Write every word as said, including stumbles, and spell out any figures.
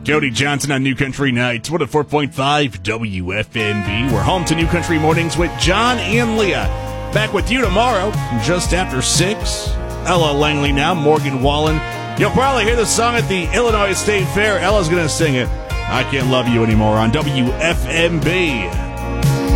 Cody Johnson on New Country Nights. one oh four point five W F N B. We're home to New Country Mornings with John and Leah. Back with you tomorrow, just after six. Ella Langley now, Morgan Wallen. You'll probably hear the song at the Illinois State Fair. Ella's going to sing it. I Can't Love You Anymore on W F N B.